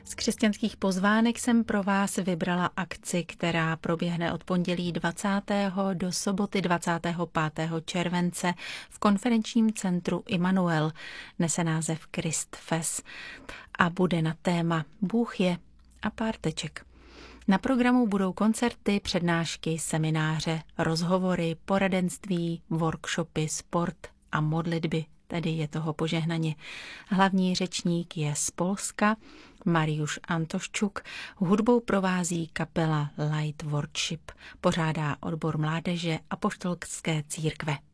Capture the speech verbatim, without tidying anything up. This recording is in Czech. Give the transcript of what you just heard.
Z křesťanských pozvánek jsem pro vás vybrala akci, která proběhne od pondělí dvacátého do soboty dvacátého pátého července v konferenčním centru Immanuel. Nese název Christfest a bude na téma Bůh je a párteček. Na programu budou koncerty, přednášky, semináře, rozhovory, poradenství, workshopy, sport a modlitby, tedy je toho požehnaně. Hlavní řečník je z Polska, Mariusz Antoščuk, hudbou provází kapela Light Worship, pořádá odbor mládeže Apoštolské církve.